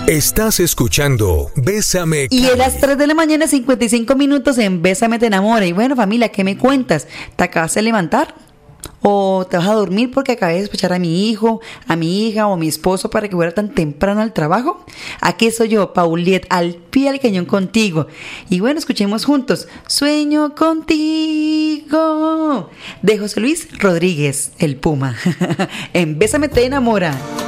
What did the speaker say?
Estás escuchando Bésame. Y a las 3 de la mañana, 55 minutos en Bésame te enamora. Y bueno, familia, ¿qué me cuentas? ¿Te acabas de levantar? ¿O te vas a dormir porque acabé de despechar a mi hijo, a mi hija o a mi esposo para que fuera tan temprano al trabajo? Aquí soy yo, Pauliet, al pie del cañón contigo. Y bueno, escuchemos juntos Sueño contigo de José Luis Rodríguez, el Puma. En Bésame te enamora.